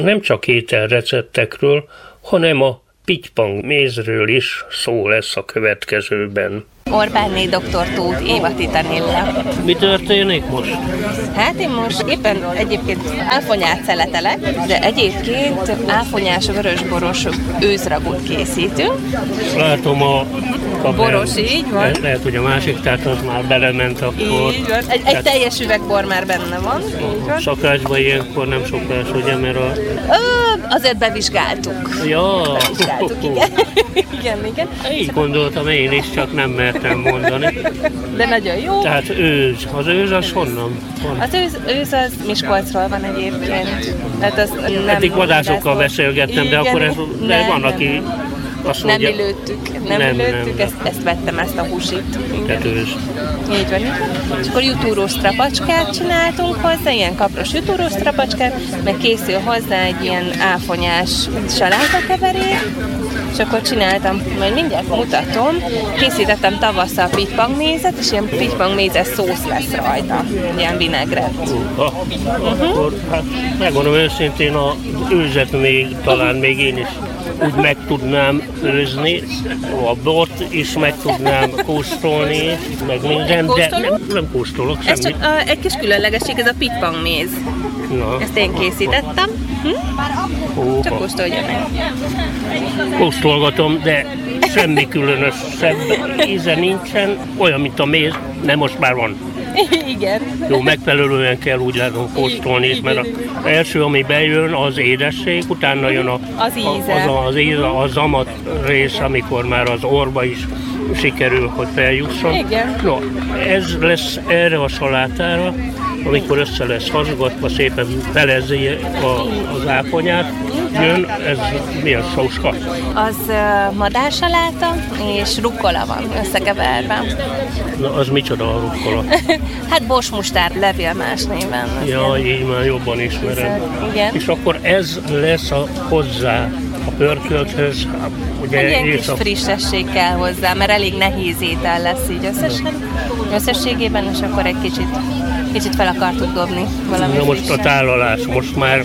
nem csak ételreceptekről, hanem a pittypang mézről is szó lesz a következőben. Orbánné dr. Tóth Éva Titanilla. Mi történik most? Hát én most éppen egyébként áfonyát szeletelek, de egyébként áfonyás vörösboros őzragút készítünk. Látom a boros, így van. Lehet, hogy a másik, tehát az már belement akkor. Így van. Egy teljes üvegbor már benne van. Szakácsban ilyenkor nem szokás, ugye, mert azért bevizsgáltuk. Ja. Bevizsgáltuk, igen. igen. Így gondoltam én is, csak nem mertem mondani. De nagyon jó. Tehát őz. Az őz az honnan van? Az őz az Miskolcról van egyébként. Tehát az nem eddig vadászokkal beszélgettem, igen, de akkor de van, aki azt mondja... Nem ülőttük, ezt vettem, ezt a húsit. Tehát őz. Így van. És akkor jutúrós strapacskát csináltunk hozzá, ilyen kapros jutúrós strapacskát, meg készül hozzá egy ilyen áfonyás salátakeverék, és akkor csináltam, majd mindjárt mutatom, készítettem tavasszal pittypangmézet, és ilyen pittypangmézes szósz lesz rajta, ilyen vinegret. Akkor, hát megmondom őszintén, az őzet talán még én is úgy meg tudnám főzni, a bort is meg tudnám kóstolni, meg minden, de nem kóstolok semmit. Ez csak egy kis különlegesség, ez a pittypangméz. Ezt én készítettem. Csak kóstolja meg. Kóstolgatom, de semmi különösebb íze nincsen, olyan, mint a méz, de most már van. Igen. Jó, megfelelően kell úgy látom kóstolni, mert az első, ami bejön, az édesség, utána jön az íze, a zamat rész, amikor már az orba is sikerül, hogy feljusson. Igen. No, ez lesz erre a salátára, amikor össze lesz hazgatva, szépen felezi az áfonyát, jön, ez mi a szóska? Az madársaláta és rukkola van összekeverve. Na, az micsoda a rukkola? Hát borsmustárd levél más néven. Ja, így már jobban ismerem. Igen. És akkor ez lesz hozzá a pörkölthöz. Ugye ilyen kis frissesség kell hozzá, mert elég nehéz étel lesz így összességében, és akkor egy kicsit fel akartuk dobni valami. Na most a tálalás, most már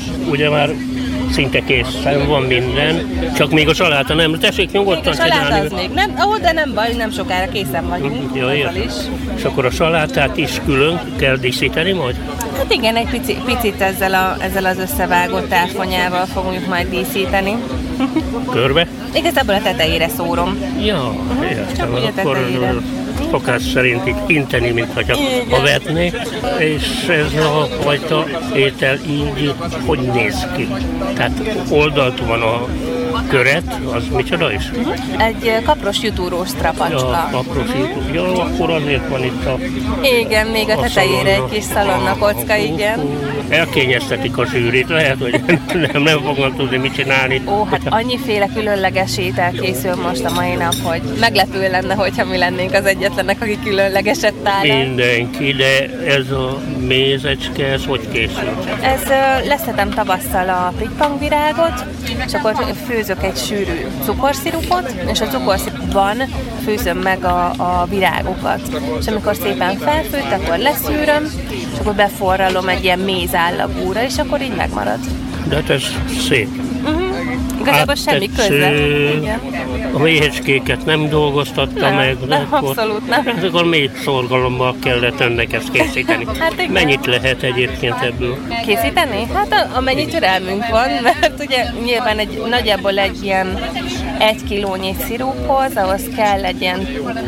szinte készen van minden, csak még a saláta nem. Tessék nyugodtan csinálni. A saláta az még nem, de nem baj, nem sokára készen vagyunk. Ja, is. És akkor a salátát is külön kell díszíteni majd? Hát igen, egy picit ezzel az összevágott áfonyával fogjuk majd díszíteni. Körbe? Igazából a tetejére szórom. Ja, értem. Akkor szokás szerint így inteni, mint ha vetné. És ez a fajta étel így hogy néz ki? Tehát oldalt van a köret, az micsoda is? Egy kapros jutúrós strapacska. Ja, kapros jutúrós. Ja, akkor azért van itt a... Igen, még a tetejére egy kis szalonna kocka, igen. Elkényeztetik a zsűrit, lehet, hogy nem fogom tudni mit csinálni. Ó, hát annyiféle különleges étel készül most a mai nap, hogy meglepő lenne, hogyha mi lennénk az egyetlenek, aki különlegeset tálal. Mindenki, de ez a mézecske, ez hogy készül? Ez leszedem tavasszal a pittypangvirágot, és akkor főzök egy sűrű cukorszirupot, és a cukorszirupban főzöm meg a virágokat. És amikor szépen felfőtt, akkor leszűröm, és akkor beforralom egy ilyen mézállagúra, és akkor így megmarad. De hát ez szép. Igazából semmi köze. A méhecskéket nem dolgoztatta meg. Nem, abszolút nem. Hát akkor mély szorgalommal kellett önnek ezt készíteni. Hát mennyit lehet egyébként ebből? Készíteni? Hát amennyi türelmünk van, mert ugye nyilván nagyjából egy ilyen 1 kilónyi sziruphoz, ahhoz kell egy ilyen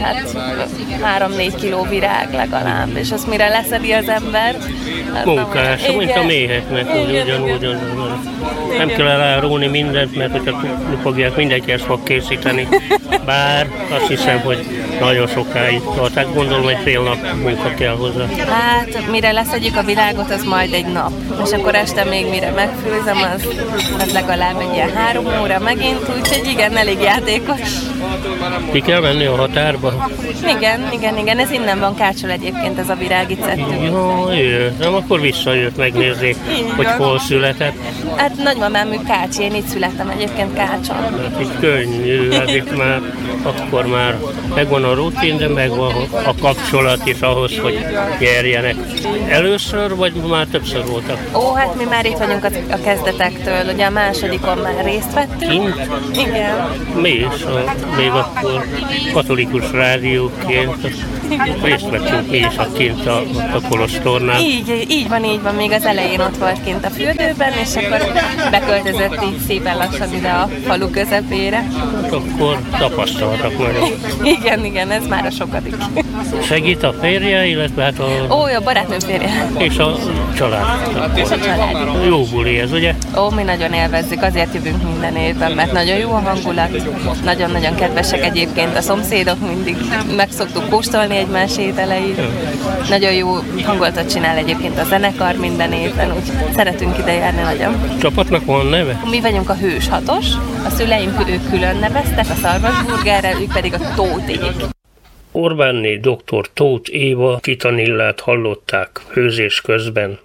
3-4 kiló virág legalább, és azt mire leszedi az ember. Munkás, mint a méheknek, ugyanúgy. Nem kell elárulni mindent, mert hogyha tudni fogják, mindenki ezt fog készíteni. Bár azt hiszem, hogy nagyon sokáig tart. Hát gondolom, egy fél nap munka kell hozzá. Hát, mire leszedjük a virágot, az majd egy nap. És akkor este még mire megfőzem, az legalább egy ilyen 3 óra megint, úgyhogy igen, igen, elég játékos. Ki kell menni a határba? Igen, ez innen van Kácsol egyébként, ez a virágicettünk. Nem, akkor visszajött megnézni, hogy hol született. Hát nagymamám Kácsi, én itt születtem egyébként Kácson. Hát itt könnyű, hát itt már akkor már megvan a rutin, de megvan a kapcsolat is ahhoz, hogy nyerjenek. Először, vagy már többször voltak? Hát mi már itt vagyunk a kezdetektől, ugye a másodikon már részt vettünk. Kint? Igen. Mi is, még akkor katolikus rádióként részt vettünk mi is kint a kolostornál. Így van, még az elején ott volt kint a fürdőben, és akkor beköltözött így szépen lassan ide a falu közepére. Hát akkor tapasztaltak nagyon. Igen, ez már a sokadik. Segít a férje, illetve hát a barátnőm férje. És a család. És a család. Jó buli ez, ugye? Mi nagyon élvezzük, azért jövünk minden évben, mert nagyon jó a hangulat, nagyon-nagyon kedvesek egyébként a szomszédok, mindig meg szoktuk kóstolni egymás ételeit. Nagyon jó hangulatot csinál egyébként a zenekar minden évben, úgyhogy szeretünk ide járni nagyon. Csapatnak van neve? Mi vagyunk a Hős 6-os, a szüleink ők külön neveztek, a szarvasburgerrel, ők pedig a Tóték. Orbánné dr. Tóth Éva Kitanillát hallották főzés közben.